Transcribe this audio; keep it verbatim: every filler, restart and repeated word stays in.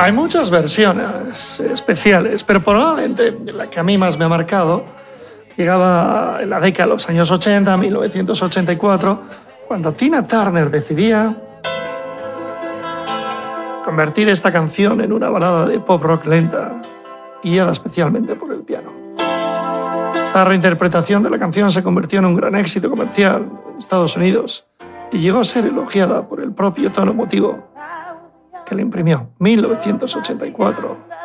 Hay muchas versiones especiales, pero probablemente la que a mí más me ha marcado llegaba en la década de los años ochenta, mil novecientos ochenta y cuatro, cuando Tina Turner decidía convertir esta canción en una balada de pop rock lenta, guiada especialmente por el piano. Esta reinterpretación de la canción se convirtió en un gran éxito comercial en Estados Unidos y llegó a ser elogiada por el propio tono emotivo que le imprimió mil novecientos ochenta y cuatro